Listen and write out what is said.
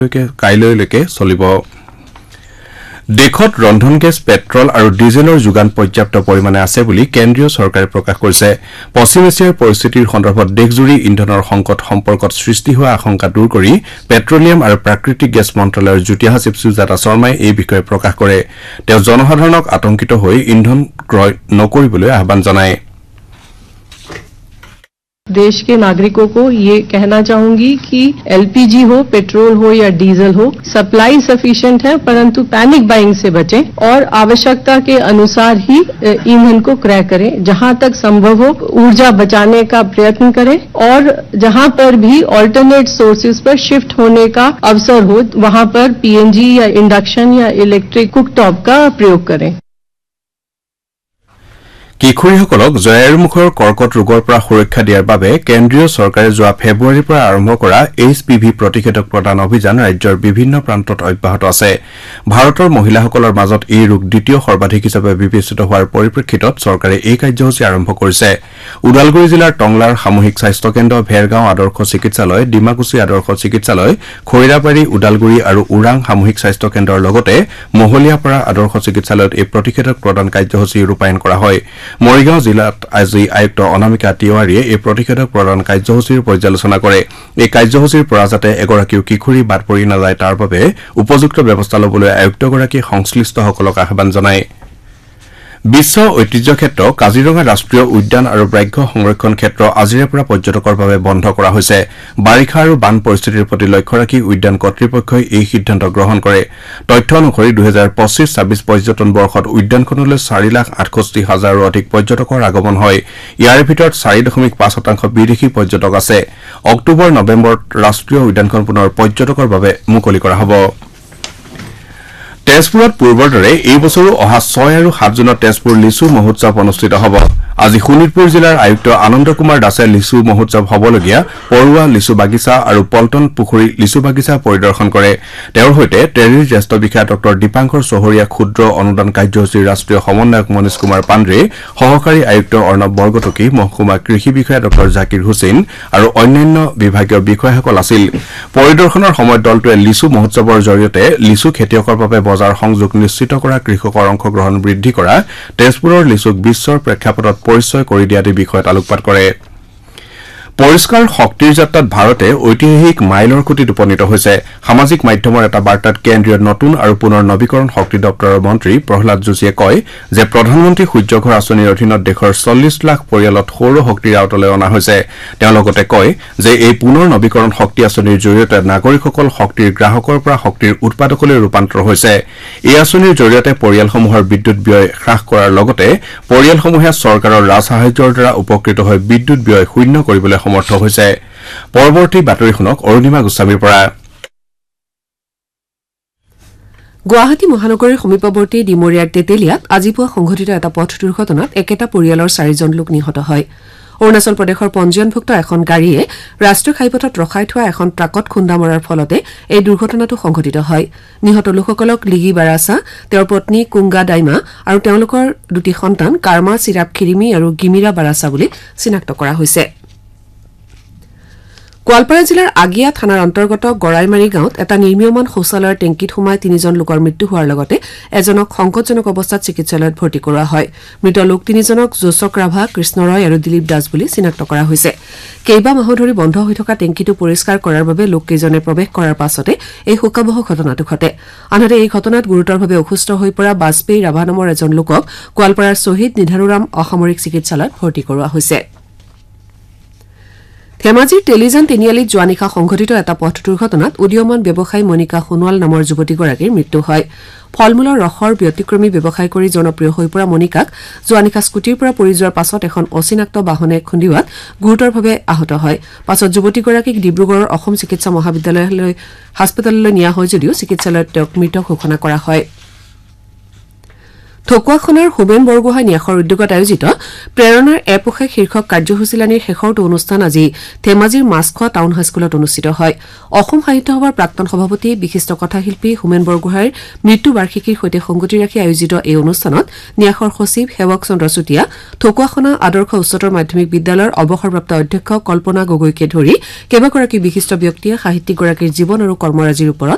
কাইলৈলৈকে চলিব। দেশত ৰন্ধন গেছ পেট্ৰল আৰু ডিজেলৰ যোগান পৰ্যাপ্ত পৰিমাণে আছে বুলি কেন্দ্ৰীয় চৰকাৰে প্ৰকাশ কৰিছে। পশ্চিম এছিয়াৰ পৰিস্থিতিৰ সন্দৰ্ভত দেশজুৰি ইন্ধনৰ সংকট সম্পৰ্কত সৃষ্টি হোৱা আশংকা দূৰ কৰি পেট্ৰলিয়াম আৰু প্ৰাকৃতিক গেছ মন্ত্ৰালয়ৰ যুটীয়া সচিব সুজাতা শৰ্মাই এই বিষয়ে প্ৰকাশ কৰে। তেওঁ জনসাধাৰণক আতংকিত হৈ ইন্ধন ক্ৰয় নকৰিবলৈ আহ্বান জনায়। देश के नागरिकों को ये कहना चाहूंगी कि एलपीजी हो, पेट्रोल हो या डीजल हो, सप्लाई सफिशिएंट है, परंतु पैनिक बाइंग से बचें और आवश्यकता के अनुसार ही ईंधन को क्रय करें। जहां तक संभव हो ऊर्जा बचाने का प्रयत्न करें और जहां पर भी ऑल्टरनेट सोर्सेज पर शिफ्ट होने का अवसर हो वहां पर पीएनजी या इंडक्शन या इलेक्ट्रिक कुकटॉप का प्रयोग करें। কিশোৰীসকলক জয়াৰুমুখৰ কৰ্কট ৰোগৰ পৰা সুৰক্ষা দিয়াৰ বাবে কেন্দ্ৰীয় চৰকাৰে যোৱা ফেব্ৰুৱাৰীৰ পৰা আৰম্ভ কৰা HPV প্ৰতিষেধক প্ৰদান অভিযান ৰাজ্যৰ বিভিন্ন প্ৰান্তত অব্যাহত আছে। ভাৰতৰ মহিলাসকলৰ মাজত এই ৰোগ দ্বিতীয় সৰ্বাধিক হিচাপে বিবেচিত হোৱাৰ পৰিপ্ৰেক্ষিতত চৰকাৰে এই কাৰ্যসূচী আৰম্ভ কৰিছে। ওদালগুৰি জিলাৰ টংলাৰ সামূহিক স্বাস্থ্য কেন্দ্ৰ, ভেৰগাঁও আদৰ্শ চিকিৎসালয়, ডিমাকুছী আদৰ্শ চিকিৎসালয়, খৈৰাবাৰী, ওদালগুৰি আৰু ওৰাং সামূহিক স্বাস্থ্য কেন্দ্ৰৰ লগতে মহলীয়াপাৰা আদৰ্শ চিকিৎসালয়ত এই প্ৰতিষেধক প্ৰদান কাৰ্যসূচী ৰূপায়ণ কৰা হয়। মৰিগাঁও জিলাত আজি আয়ুক্ত অনামিকা তিৱাৰীয়ে এই প্ৰতিষেধক প্ৰদান কাৰ্যসূচীৰ পৰ্যালোচনা কৰে। এই কাৰ্যসূচীৰ পৰা যাতে এগৰাকীও কিশোৰী বাদ পৰি নাযায় তাৰ বাবে উপযুক্ত ব্যৱস্থা ল'বলৈ আয়ুক্তগৰাকীয়ে সংশ্লিষ্টসকলক আহ্বান জনায়। বিশ্ব ঐতিহ্য ক্ষেত্ৰ কাজিৰঙা ৰাষ্ট্ৰীয় উদ্যান আৰু ব্যাঘ্ৰ সংৰক্ষণ ক্ষেত্ৰ আজিৰে পৰা পৰ্যটকৰ বাবে বন্ধ কৰা হৈছে। বাৰিষা আৰু বান পৰিস্থিতিৰ প্ৰতি লক্ষ্য ৰাখি উদ্যান কৰ্তৃপক্ষই এই সিদ্ধান্ত গ্ৰহণ কৰে। তথ্য অনুসৰি 2025-26 পৰ্যটন বৰ্ষত উদ্যানখনলৈ 4,68,000ৰো অধিক পৰ্যটকৰ আগমন হয়। ইয়াৰ ভিতৰত 4.5% বিদেশী পৰ্যটক আছে। অক্টোবৰ-নৱেম্বৰত ৰাষ্ট্ৰীয় উদ্যানখন পুনৰ পৰ্যটকৰ বাবে মুকলি কৰা হ'ব। তেজপুৰত পূৰ্বৰ দৰে এই বছৰো অহা 6 আৰু 7 জুনত তেজপুৰ লিচু মহোৎসৱ অনুষ্ঠিত হ'ব। আজি শোণিতপুৰ জিলাৰ আয়ুক্ত আনন্দ কুমাৰ দাসে লিচু মহোৎসৱ হ'বলগীয়া পৰুৱা লিচু বাগিচা আৰু পল্টন পুখুৰী লিচু বাগিচা পৰিদৰ্শন কৰে। তেওঁৰ সৈতে টেৰীৰ জ্যেষ্ঠ বিষয়া ডঃ দীপাংকৰ চহৰীয়া ক্ষুদ্ৰ অনুদান কাৰ্যসূচীৰ ৰাষ্ট্ৰীয় সমন্বয়ক মনীষ কুমাৰ পাণ্ডে, সহকাৰী আয়ুক্ত অৰ্ণৱ বৰগটকী, মহকুমা কৃষি বিষয়া ডঃ জাকিৰ হুছেইন আৰু অন্যান্য বিভাগীয় বিষয়াসকল আছিল। পৰিদৰ্শনৰ সময়ত দলটোৱে লিচু মহোৎসৱৰ জৰিয়তে লিচু খেতিয়কৰ বাবে বজাৰ সংযোগ নিশ্চিত কৰা, কৃষকৰ অংশগ্ৰহণ বৃদ্ধি কৰা, তেজপুৰৰ লিচুক বিশ্বৰ প্ৰেক্ষাপটত পৰিচয় কৰি দিয়া আদি বিষয়ত আলোকপাত কৰে। পৰিষ্কাৰ শক্তিৰ যাত্ৰাত ভাৰতে ঐতিহাসিক মাইলৰ খুঁটিত উপনীত হৈছে। সামাজিক মাধ্যমৰ এটা বাৰ্তাত কেন্দ্ৰীয় নতুন আৰু পুনৰ নবীকৰণ শক্তি দপ্তৰৰ মন্ত্ৰী প্ৰহ্লাদ যোশীয়ে কয় যে প্ৰধানমন্ত্ৰী সূৰ্যঘৰ আঁচনিৰ অধীনত দেশৰ 40 লাখ পৰিয়ালত সৌৰ শক্তিৰ আওতালৈ অনা হৈছে। তেওঁ লগতে কয় যে এই পুনৰ নবীকৰণ শক্তি আঁচনিৰ জৰিয়তে নাগৰিকসকল শক্তিৰ গ্ৰাহকৰ পৰা শক্তিৰ উৎপাদকলৈ ৰূপান্তৰ হৈছে। এই আঁচনিৰ জৰিয়তে পৰিয়ালসমূহৰ বিদ্যুৎ ব্যয় হ্ৰাস কৰাৰ লগতে পৰিয়ালসমূহে চৰকাৰৰ ৰাজসাহায্যৰ দ্বাৰা উপকৃত হৈ বিদ্যুৎ ব্যয় শূন্য কৰিবলৈ সমৰ্থ হৈছে। পৰৱৰ্তী বাতৰি শুনক অৰুণিমা গোস্বামীৰ পৰা। গুৱাহাটী মহানগৰীৰ সমীপৱৰ্তী ডিমৰীয়াৰ তেতেলিয়াত আজি পুৱা সংঘটিত এটা পথ দুৰ্ঘটনাত একেটা পৰিয়ালৰ 4জন লোক নিহত হয়। অৰুণাচল প্ৰদেশৰ পঞ্জীয়নভুক্ত এখন গাড়ীয়ে ৰাষ্ট্ৰীয় ঘাইপথত ৰখাই থোৱা এখন ট্ৰাকত খুন্দা মৰাৰ ফলতে এই দুৰ্ঘটনাটো সংঘটিত হয়। নিহত লোকসকলক লিগি বাৰাছা, তেওঁৰ পত্নী কুংগা ডাইমা আৰু তেওঁলোকৰ দুটি সন্তান কাৰ্মা চিৰাপ খিৰিমি আৰু গিমিৰা বাৰাছা বুলি চিনাক্ত কৰা হৈছে। গোৱালপাৰা জিলাৰ আগিয়া থানাৰ অন্তৰ্গত গড়াইমাৰী গাঁৱত এটা নিৰ্মীয়মান শৌচালয়ৰ টেংকিত সোমাই 3জন লোকৰ মৃত্যু হোৱাৰ লগতে এজনক সংকটজনক অৱস্থাত চিকিৎসালয়ত ভৰ্তি কৰোৱা হয়। মৃত লোক 3জনক যোচক ৰাভা, কৃষ্ণ ৰয় আৰু দিলীপ দাস বুলি চিনাক্ত কৰা হৈছে। কেইবা মাহ ধৰি বন্ধ হৈ থকা টেংকিটো পৰিষ্কাৰ কৰাৰ বাবে লোককেইজনে প্ৰৱেশ কৰাৰ পাছতে এই শোকাবহ ঘটনাটো ঘটে। আনহাতে এই ঘটনাত গুৰুতৰভাৱে অসুস্থ হৈ পৰা বাজপেয়ী ৰাভা নামৰ এজন লোকক গোৱালপাৰাৰ শ্বহীদ নিধাৰুৰাম অসামৰিক চিকিৎসালয়ত ভৰ্তি কৰোৱা হৈছে। ধেমাজিৰ তেলিজান তিনিআলিত যোৱা নিশা সংঘটিত এটা পথ দুৰ্ঘটনাত উদীয়মান ব্যৱসায়ী মণিকা সোণোৱাল নামৰ যুৱতীগৰাকীৰ মৃত্যু হয়। ফলমূলৰ ৰসৰ ব্যতিক্ৰমী ব্যৱসায় কৰি জনপ্ৰিয় হৈ পৰা মণিকাক যোৱা নিশা স্কুটিৰ পৰা পৰি যোৱাৰ পাছত এখন অচিনাক্ত বাহনে খুন্দিওৱাত গুৰুতৰভাৱে আহত হয়। পাছত যুৱতীগৰাকীক ডিব্ৰুগড়ৰ অসম চিকিৎসা মহাবিদ্যালয়লৈ হাস্পতাললৈ নিয়া হয় যদিও চিকিৎসালয়ত তেওঁক মৃত ঘোষণা কৰা হয়। ঢকুৱাখনৰ হোমেন বৰগোহাঁই ন্যাসৰ উদ্যোগত আয়োজিত প্ৰেৰণাৰ এপোষে শীৰ্ষক কাৰ্যসূচীলানিৰ শেষৰটো অনুষ্ঠান আজি ধেমাজিৰ মাছখোৱা টাউন হাইস্কুলত অনুষ্ঠিত হয়। অসম সাহিত্য সভাৰ প্ৰাক্তন সভাপতি বিশিষ্ট কথাশিল্পী হোমেন বৰগোহাঁইৰ মৃত্যু বাৰ্ষিকীৰ সৈতে সংগতি ৰাখি আয়োজিত এই অনুষ্ঠানত ন্যাসৰ সচিব সেৱক চন্দ্ৰ চুতীয়া, ঢকুৱাখনা আদৰ্শ উচ্চতৰ মাধ্যমিক বিদ্যালয়ৰ অৱসৰপ্ৰাপ্ত অধ্যক্ষ কল্পনা গগৈকে ধৰি কেইবাগৰাকী বিশিষ্ট ব্যক্তিয়ে সাহিত্যিকগৰাকীৰ জীৱন আৰু কৰ্মৰাজিৰ ওপৰত